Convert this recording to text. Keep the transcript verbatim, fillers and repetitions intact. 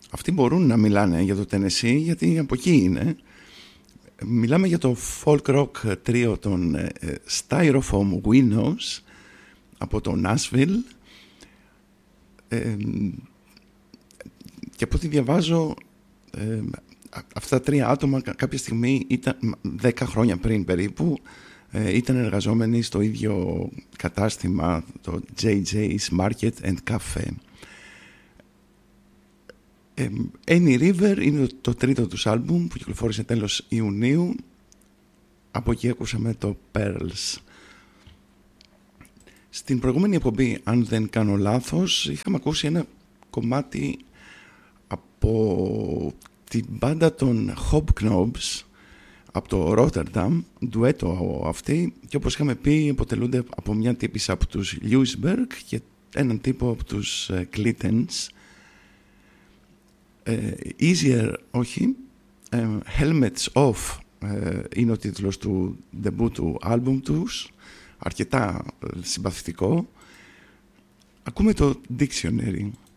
αυτοί μπορούν να μιλάνε για το Tennessee γιατί από εκεί είναι. Μιλάμε για το folk rock τρίο των ε, Styrofoam Windows από το Nashville, ε, και από ό,τι διαβάζω ε, αυτά τα τρία άτομα κάποια στιγμή ήταν, δέκα χρόνια πριν περίπου, ε, ήταν εργαζόμενοι στο ίδιο κατάστημα, το τζέι τζέις Market and Cafe. ε, Any River είναι το, το τρίτο τους άλμπουμ που κυκλοφόρησε τέλος Ιουνίου. Από εκεί ακούσαμε το Pearls. Στην προηγούμενη εκπομπή, αν δεν κάνω λάθος, είχαμε ακούσει ένα κομμάτι από την μπάντα των Hobknobs από το Rotterdam, ντουέτο αυτοί, και όπως είχαμε πει αποτελούνται από μια τύπισσα από τους Lewisburg και έναν τύπο από τους Clintons. ε, Easier όχι, ε, Helmets Off ε, είναι ο τίτλος του debut του άλμπουμ τους, αρκετά συμπαθητικό. Ακούμε το Dictionary.